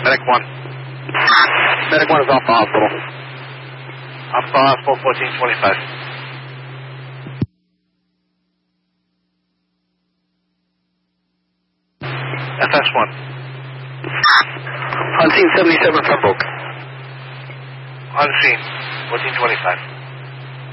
Medic 1. Medic 1 is off the hospital. Off the hospital, 1425. FS1. On scene 77 Suffolk. On scene, 1425.